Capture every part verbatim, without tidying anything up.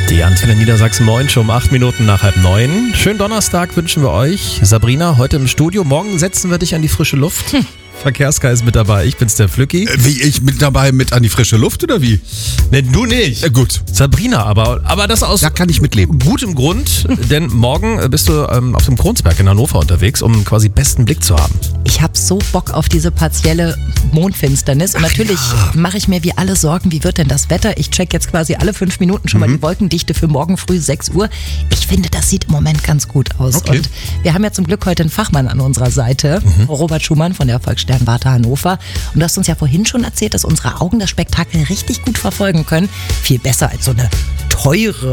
Die Antenne Niedersachsen Moin schon um acht Minuten nach halb neun. Schönen Donnerstag wünschen wir euch. Sabrina, heute im Studio. Morgen setzen wir dich an die frische Luft. Hm. Verkehrskai ist mit dabei. Ich bin's, der Flücki. Äh, wie, ich mit dabei mit an die frische Luft oder wie? Ne, du nicht. Äh, gut. Sabrina aber. Aber das aus da kann ich mitleben. gutem Grund, denn morgen bist du ähm, auf dem Kronsberg in Hannover unterwegs, um quasi besten Blick zu haben. Ich habe so Bock auf diese partielle Mondfinsternis und natürlich ja. mache ich mir wie alle Sorgen, wie wird denn das Wetter? Ich check jetzt quasi alle fünf Minuten schon mhm. mal die Wolkendichte für morgen früh sechs Uhr. Ich finde, das sieht im Moment ganz gut aus. Okay. Und wir haben ja zum Glück heute einen Fachmann an unserer Seite, mhm. Robert Schumann von der Erfolgssternwarte Hannover. Und du hast uns ja vorhin schon erzählt, dass unsere Augen das Spektakel richtig gut verfolgen können. Viel besser als so eine teure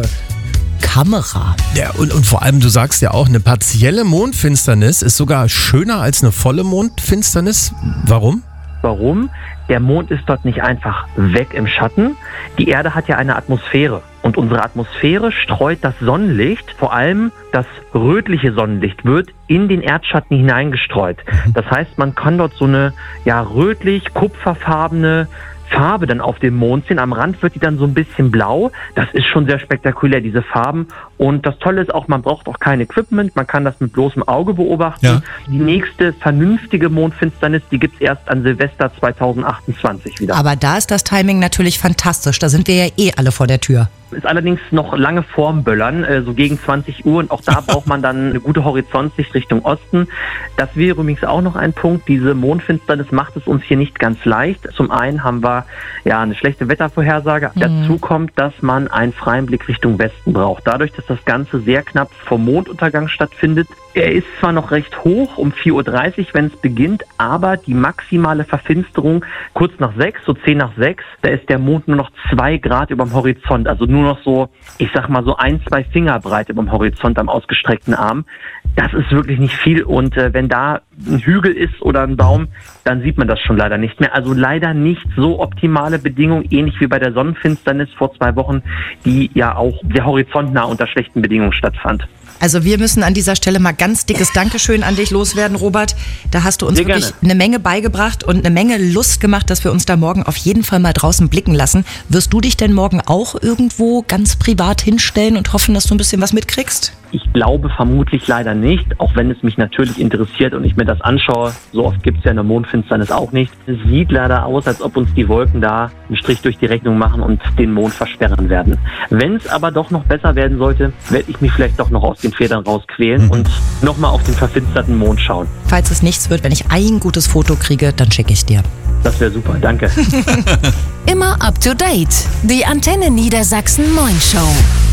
Kamera. Ja, und, und vor allem, du sagst ja auch, eine partielle Mondfinsternis ist sogar schöner als eine volle Mondfinsternis. Warum? Warum? Der Mond ist dort nicht einfach weg im Schatten. Die Erde hat ja eine Atmosphäre. Und unsere Atmosphäre streut das Sonnenlicht, vor allem das rötliche Sonnenlicht, wird in den Erdschatten hineingestreut. Das heißt, man kann dort so eine ja, rötlich-kupferfarbene Farbe dann auf dem Mond sehen. Am Rand wird die dann so ein bisschen blau. Das ist schon sehr spektakulär, diese Farben. Und das Tolle ist auch, man braucht auch kein Equipment. Man kann das mit bloßem Auge beobachten. Ja. Die nächste vernünftige Mondfinsternis, die gibt es erst an Silvester zweitausendachtundzwanzig wieder. Aber da ist das Timing natürlich fantastisch. Da sind wir ja eh alle vor der Tür. Ist allerdings noch lange vorm Böllern, äh, so gegen zwanzig Uhr. Und auch da braucht man dann eine gute Horizontsicht Richtung Osten. Das wäre übrigens auch noch ein Punkt. Diese Mondfinsternis macht es uns hier nicht ganz leicht. Zum einen haben wir ja eine schlechte Wettervorhersage. Mhm. Dazu kommt, dass man einen freien Blick Richtung Westen braucht. Dadurch, dass das Ganze sehr knapp vom Monduntergang stattfindet. Er ist zwar noch recht hoch, um vier Uhr dreißig, wenn es beginnt, aber die maximale Verfinsterung kurz nach sechs, so zehn nach sechs, da ist der Mond nur noch zwei Grad über dem Horizont. Also nur noch so, ich sag mal so ein, zwei Finger breit über dem Horizont am ausgestreckten Arm. Das ist wirklich nicht viel und äh, wenn da ein Hügel ist oder ein Baum, dann sieht man das schon leider nicht mehr. Also leider nicht so optimale Bedingungen, ähnlich wie bei der Sonnenfinsternis vor zwei Wochen, die ja auch sehr horizontnah unter schlechten Bedingungen stattfand. Also wir müssen an dieser Stelle mal ganz dickes Dankeschön an dich loswerden, Robert. Da hast du uns Sehr wirklich gerne. eine Menge beigebracht und eine Menge Lust gemacht, dass wir uns da morgen auf jeden Fall mal draußen blicken lassen. Wirst du dich denn morgen auch irgendwo ganz privat hinstellen und hoffen, dass du ein bisschen was mitkriegst? Ich glaube vermutlich leider nicht, auch wenn es mich natürlich interessiert und ich mir das anschaue. So oft gibt es ja in der Mondfinsternis auch nicht. Es sieht leider aus, als ob uns die Wolken da einen Strich durch die Rechnung machen und den Mond versperren werden. Wenn es aber doch noch besser werden sollte, werde ich mich vielleicht doch noch aus den Federn rausquälen mhm. und nochmal auf den verfinsterten Mond schauen. Falls es nichts wird, wenn ich ein gutes Foto kriege, dann schicke ich dir. Das wäre super, danke. Immer up to date. Die Antenne Niedersachsen Moin Show.